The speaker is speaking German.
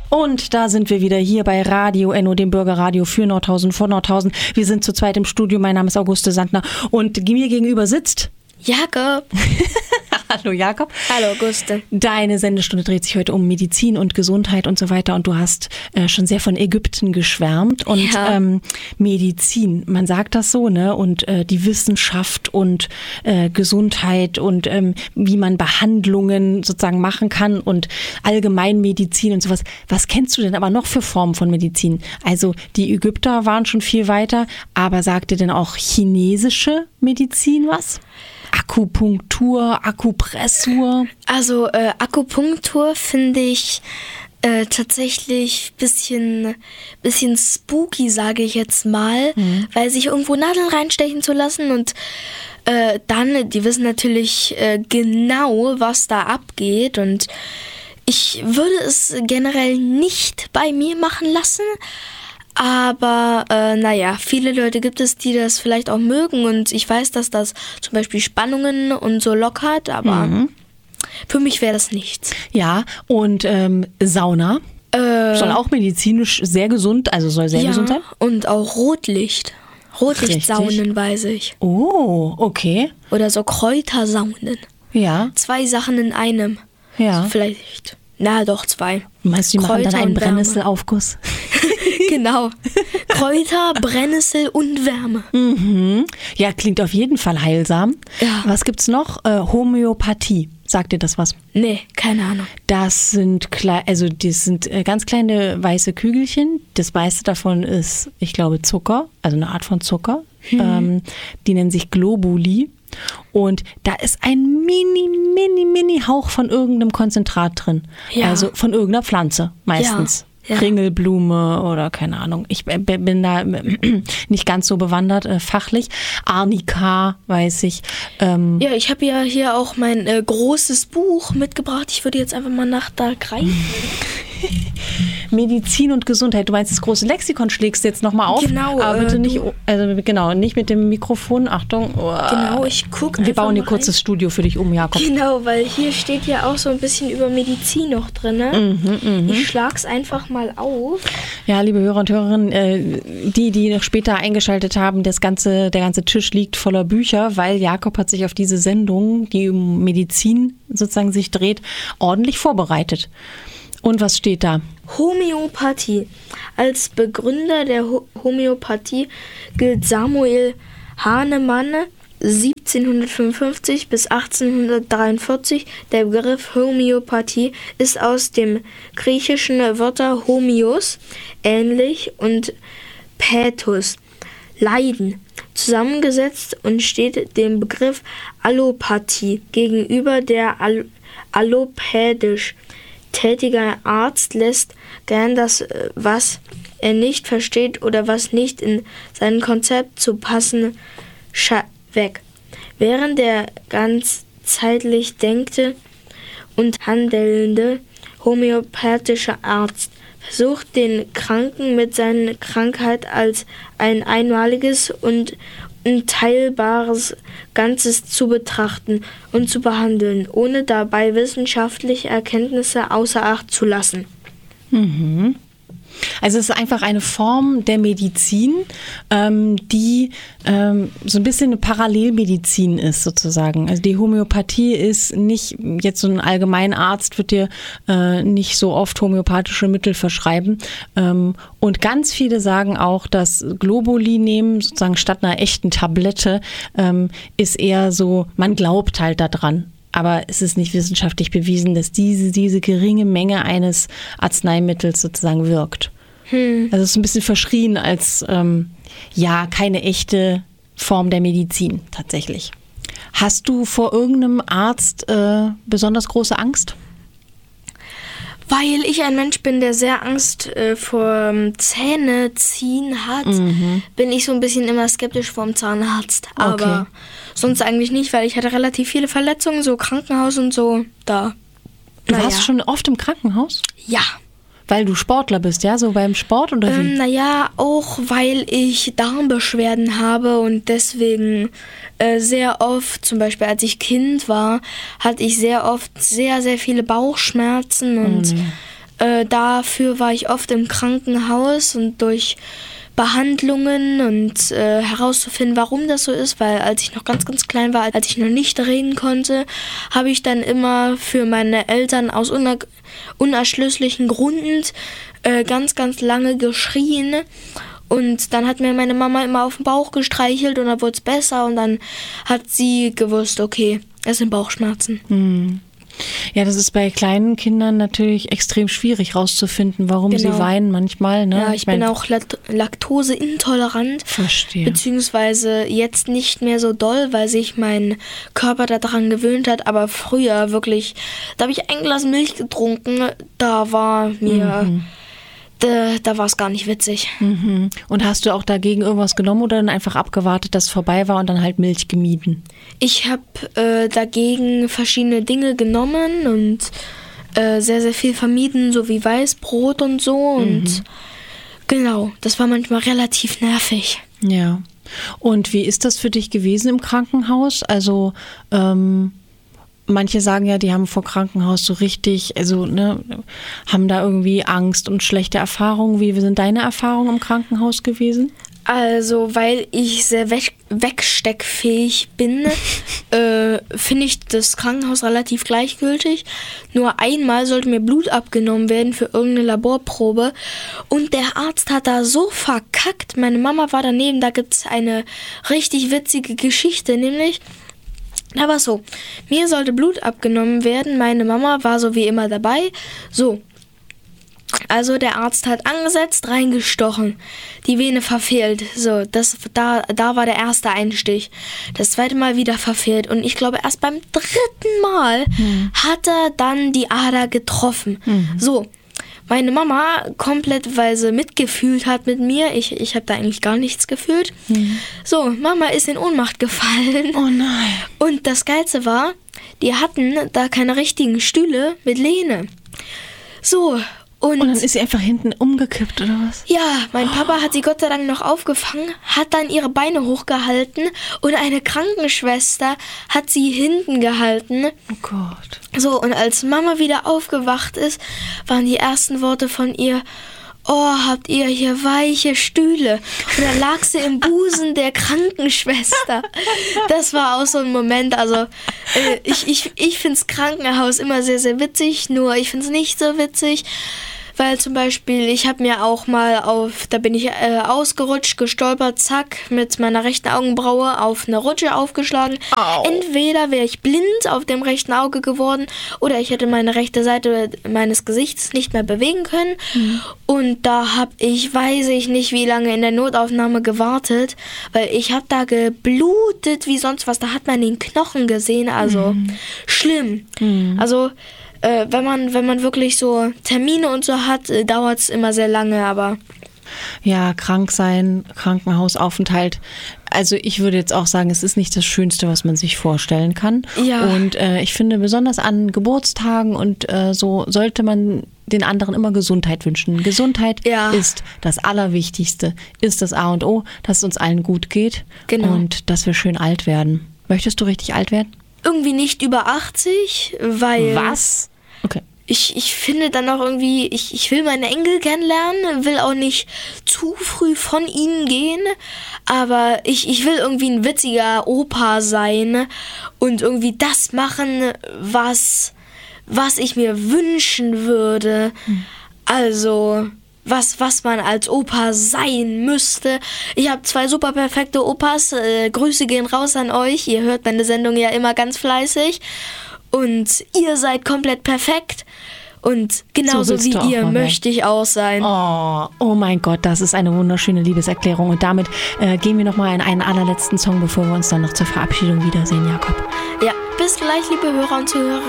Und da sind wir wieder hier bei Radio Enno, dem Bürgerradio für Nordhausen, von Nordhausen. Wir sind zu zweit im Studio. Mein Name ist Auguste Sandner und mir gegenüber sitzt Jakob. Hallo Jakob. Hallo Auguste. Deine Sendestunde dreht sich heute um Medizin und Gesundheit und so weiter und du hast schon sehr von Ägypten geschwärmt und Medizin, man sagt das so, ne? Und die Wissenschaft und Gesundheit und wie man Behandlungen sozusagen machen kann und Allgemeinmedizin und sowas. Was kennst du denn aber noch für Formen von Medizin? Also die Ägypter waren schon viel weiter, aber sagt dir denn auch chinesische Medizin was? Akupunktur, Akupressur? Also Akupunktur finde ich tatsächlich bisschen spooky, sage ich jetzt mal, weil sich irgendwo Nadeln reinstechen zu lassen und dann, die wissen natürlich genau, was da abgeht und ich würde es generell nicht bei mir machen lassen. Aber viele Leute gibt es, die das vielleicht auch mögen und ich weiß, dass das zum Beispiel Spannungen und so lockert, aber für mich wäre das nichts. Ja, und Sauna soll auch medizinisch sehr gesund, also soll sehr gesund sein? Und auch Rotlicht. Rotlichtsaunen, weiß ich. Oh, okay. Oder so Kräutersaunen. Ja. 2 Sachen in einem. Ja. Vielleicht, doch 2. Meinst du, die machen dann einen Brennnesselaufguss? Genau. Kräuter, Brennnessel und Wärme. Mhm. Ja, klingt auf jeden Fall heilsam. Ja. Was gibt's noch? Homöopathie. Sagt dir das was? Nee, keine Ahnung. Das sind ganz kleine weiße Kügelchen. Das meiste davon ist, ich glaube, Zucker, also eine Art von Zucker. Die nennen sich Globuli. Und da ist ein mini Hauch von irgendeinem Konzentrat drin. Ja. Also von irgendeiner Pflanze meistens. Ja. Ringelblume oder keine Ahnung. Ich bin da nicht ganz so bewandert fachlich. Arnika, weiß ich. Ja, ich habe ja hier auch mein großes Buch mitgebracht. Ich würde jetzt einfach mal nach da greifen. Medizin und Gesundheit. Du meinst, das große Lexikon schlägst du jetzt nochmal auf? Genau. Aber bitte nicht mit dem Mikrofon. Achtung. Oh. Genau, ich gucke. Wir bauen hier kurz das Studio für dich um, Jakob. Genau, weil hier steht ja auch so ein bisschen über Medizin noch drin. Ne? Ich schlag's einfach mal auf. Ja, liebe Hörer und Hörerinnen, die noch später eingeschaltet haben, der ganze Tisch liegt voller Bücher, weil Jakob hat sich auf diese Sendung, die um Medizin sozusagen sich dreht, ordentlich vorbereitet. Und was steht da? Homöopathie. Als Begründer der Homöopathie gilt Samuel Hahnemann 1755 bis 1843. Der Begriff Homöopathie ist aus dem griechischen Wörter Homeos, ähnlich, und Pathos, Leiden, zusammengesetzt und steht dem Begriff Allopathie gegenüber. Der allopädisch tätiger Arzt lässt gern das, was er nicht versteht oder was nicht in sein Konzept zu passen, weg. Während der ganzheitlich denkende und handelnde homöopathische Arzt versucht, den Kranken mit seiner Krankheit als ein einmaliges und unteilbares Ganzes zu betrachten und zu behandeln, ohne dabei wissenschaftliche Erkenntnisse außer Acht zu lassen. Mhm. Also es ist einfach eine Form der Medizin, die so ein bisschen eine Parallelmedizin ist sozusagen. Also die Homöopathie ist nicht, jetzt so ein Allgemeinarzt wird dir nicht so oft homöopathische Mittel verschreiben. Und ganz viele sagen auch, dass Globuli nehmen, sozusagen statt einer echten Tablette, ist eher so, man glaubt halt daran. Aber es ist nicht wissenschaftlich bewiesen, dass diese geringe Menge eines Arzneimittels sozusagen wirkt. Also es ist ein bisschen verschrien als keine echte Form der Medizin tatsächlich. Hast du vor irgendeinem Arzt besonders große Angst? Weil ich ein Mensch bin, der sehr Angst vor Zähneziehen hat, bin ich so ein bisschen immer skeptisch vor dem Zahnarzt. Aber sonst eigentlich nicht, weil ich hatte relativ viele Verletzungen, so Krankenhaus und so. Du warst schon oft im Krankenhaus? Ja. Weil du Sportler bist, ja? So beim Sport oder wie? Auch weil ich Darmbeschwerden habe und deswegen sehr oft, zum Beispiel als ich Kind war, hatte ich sehr oft sehr, sehr viele Bauchschmerzen und Dafür war ich oft im Krankenhaus und durch Behandlungen und herauszufinden, warum das so ist, weil als ich noch ganz, ganz klein war, als ich noch nicht reden konnte, habe ich dann immer für meine Eltern aus unerschließlichen Gründen ganz, ganz lange geschrien. Und dann hat mir meine Mama immer auf den Bauch gestreichelt und dann wurde es besser und dann hat sie gewusst, okay, es sind Bauchschmerzen. Ja, das ist bei kleinen Kindern natürlich extrem schwierig rauszufinden, warum sie weinen manchmal. Ne? Ja, ich bin auch laktoseintolerant. Verstehe. Beziehungsweise jetzt nicht mehr so doll, weil sich mein Körper daran gewöhnt hat. Aber früher wirklich, da habe ich ein Glas Milch getrunken, da war mir... Da war es gar nicht witzig. Und hast du auch dagegen irgendwas genommen oder dann einfach abgewartet, dass es vorbei war und dann halt Milch gemieden? Ich habe dagegen verschiedene Dinge genommen und sehr, sehr viel vermieden, so wie Weißbrot und so. Und genau, das war manchmal relativ nervig. Ja. Und wie ist das für dich gewesen im Krankenhaus? Also, manche sagen ja, die haben vor Krankenhaus so richtig, also haben da irgendwie Angst und schlechte Erfahrungen. Wie sind deine Erfahrungen im Krankenhaus gewesen? Also, weil ich sehr wegsteckfähig bin, finde ich das Krankenhaus relativ gleichgültig. Nur einmal sollte mir Blut abgenommen werden für irgendeine Laborprobe und der Arzt hat da so verkackt. Meine Mama war daneben, da gibt es eine richtig witzige Geschichte, nämlich... Aber so, mir sollte Blut abgenommen werden, meine Mama war so wie immer dabei. So, also der Arzt hat angesetzt, reingestochen, die Vene verfehlt. So, da war der erste Einstich. Das zweite Mal wieder verfehlt und ich glaube erst beim dritten Mal hat er dann die Ader getroffen. So. Meine Mama komplettweise mitgefühlt hat mit mir. Ich habe da eigentlich gar nichts gefühlt. So, Mama ist in Ohnmacht gefallen. Oh nein. Und das Geilste war, die hatten da keine richtigen Stühle mit Lehne. So, und dann ist sie einfach hinten umgekippt, oder was? Ja, mein Papa hat sie Gott sei Dank noch aufgefangen, hat dann ihre Beine hochgehalten und eine Krankenschwester hat sie hinten gehalten. Oh Gott. So, und als Mama wieder aufgewacht ist, waren die ersten Worte von ihr: Oh, habt ihr hier weiche Stühle? Und dann lag sie im Busen der Krankenschwester. Das war auch so ein Moment, also ich finde das Krankenhaus immer sehr, sehr witzig, nur ich finde es nicht so witzig, weil zum Beispiel, ich habe mir auch mal da bin ich ausgerutscht, gestolpert, zack, mit meiner rechten Augenbraue auf eine Rutsche aufgeschlagen. Au. Entweder wäre ich blind auf dem rechten Auge geworden oder ich hätte meine rechte Seite meines Gesichts nicht mehr bewegen können. Und da habe ich, weiß ich nicht wie lange, in der Notaufnahme gewartet, weil ich habe da geblutet wie sonst was. Da hat man den Knochen gesehen, also schlimm. Also wenn man wirklich so Termine und so hat, dauert es immer sehr lange, aber... Ja, krank sein, Krankenhausaufenthalt. Also ich würde jetzt auch sagen, es ist nicht das Schönste, was man sich vorstellen kann. Ja. Und ich finde, besonders an Geburtstagen und so sollte man den anderen immer Gesundheit wünschen. Gesundheit ist das Allerwichtigste, ist das A und O, dass es uns allen gut geht und dass wir schön alt werden. Möchtest du richtig alt werden? Irgendwie nicht über 80, weil... Was? Okay. Ich finde dann auch irgendwie, ich will meine Enkel kennenlernen, will auch nicht zu früh von ihnen gehen, aber ich will irgendwie ein witziger Opa sein und irgendwie das machen, was ich mir wünschen würde. Also... Was man als Opa sein müsste. Ich habe 2 super perfekte Opas. Grüße gehen raus an euch. Ihr hört meine Sendung ja immer ganz fleißig. Und ihr seid komplett perfekt. Und genauso wie ihr möchte ich auch sein. Oh mein Gott, das ist eine wunderschöne Liebeserklärung. Und damit gehen wir nochmal in einen allerletzten Song, bevor wir uns dann noch zur Verabschiedung wiedersehen, Jakob. Ja, bis gleich, liebe Hörer und Zuhörerinnen.